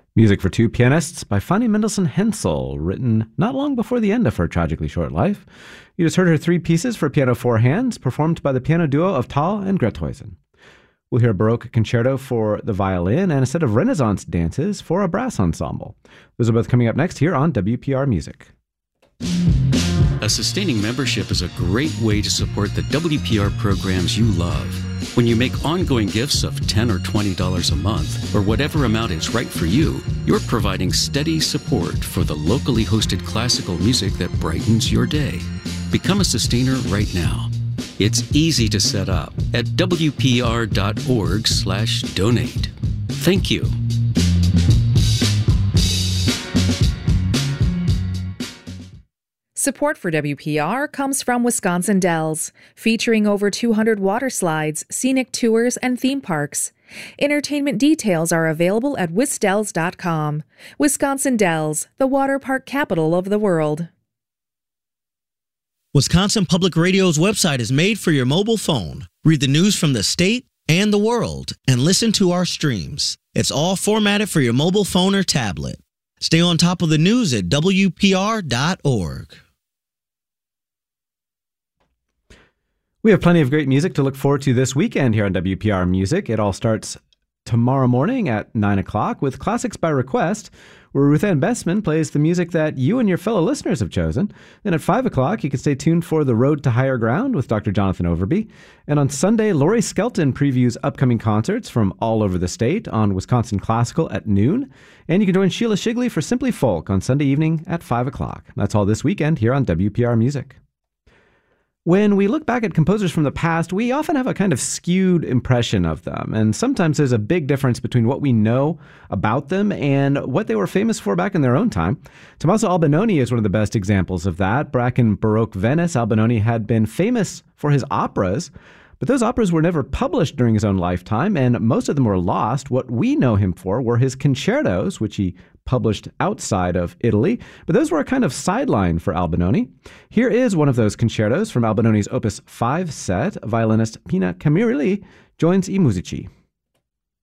Music for Two Pianists by Fanny Mendelssohn Hensel, written not long before the end of her tragically short life. You just heard her three pieces for piano four hands, performed by the piano duo of Thal and Grethuisen. We'll hear a Baroque concerto for the violin and a set of Renaissance dances for a brass ensemble. Those are both coming up next here on WPR Music. A sustaining membership is a great way to support the WPR programs you love. When you make ongoing gifts of $10 or $20 a month, or whatever amount is right for you, you're providing steady support for the locally hosted classical music that brightens your day. Become a sustainer right now. It's easy to set up at wpr.org/donate. Thank you. Support for WPR comes from Wisconsin Dells, featuring over 200 water slides, scenic tours, and theme parks. Entertainment details are available at wisdells.com. Wisconsin Dells, the water park capital of the world. Wisconsin Public Radio's website is made for your mobile phone. Read the news from the state and the world and listen to our streams. It's all formatted for your mobile phone or tablet. Stay on top of the news at WPR.org. We have plenty of great music to look forward to this weekend here on WPR Music. It all starts tomorrow morning at 9 o'clock with Classics by Request, where Ruth Ann Bestman plays the music that you and your fellow listeners have chosen. Then at 5 o'clock, you can stay tuned for The Road to Higher Ground with Dr. Jonathan Overby. And on Sunday, Laurie Skelton previews upcoming concerts from all over the state on Wisconsin Classical at noon. And you can join Sheila Shigley for Simply Folk on Sunday evening at 5 o'clock. That's all this weekend here on WPR Music. When we look back at composers from the past, we often have a kind of skewed impression of them, and sometimes there's a big difference between what we know about them and what they were famous for back in their own time. Tommaso Albinoni is one of the best examples of that. Back in Baroque Venice, Albinoni had been famous for his operas, but those operas were never published during his own lifetime, and most of them were lost. What we know him for were his concertos, which he published outside of Italy, but those were a kind of sideline for Albinoni. Here is one of those concertos from Albinoni's Opus 5 set. Violinist Pina Camirilli joins I Musici.